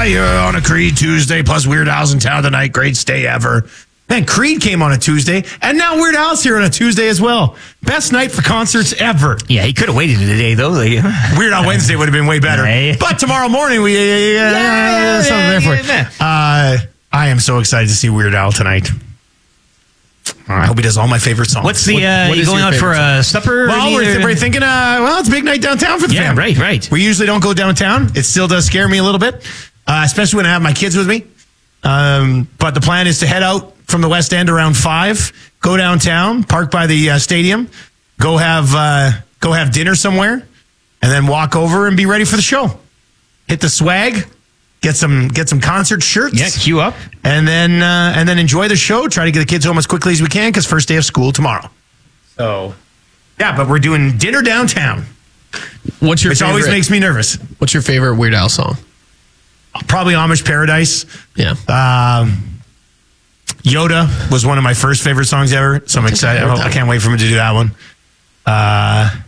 you're on a Creed Tuesday, plus Weird Al's in town tonight. Greatest day ever. Man, Creed came on a Tuesday, and now Weird Al's here on a Tuesday as well. Best night for concerts ever. Yeah, he could have waited today, though. Weird Al Wednesday would have been way better. Yeah. But tomorrow morning, something there for you. I am so excited to see Weird Al tonight. I hope he does all my favorite songs. What's the, you going out for a supper? Well, we're thinking, it's a big night downtown for the family. Right. We usually don't go downtown. It still does scare me a little bit, especially when I have my kids with me. But the plan is to head out from the West End around 5, go downtown, park by the stadium, go have dinner somewhere, and then walk over and be ready for the show. Hit the swag. Get some concert shirts. Yeah, queue up. And then enjoy the show. Try to get the kids home as quickly as we can because first day of school tomorrow. So, yeah, but we're doing dinner downtown. Which always makes me nervous. What's your favorite Weird Al song? Probably Amish Paradise. Yeah. Yoda was one of my first favorite songs ever. So I'm excited. I can't wait for him to do that one.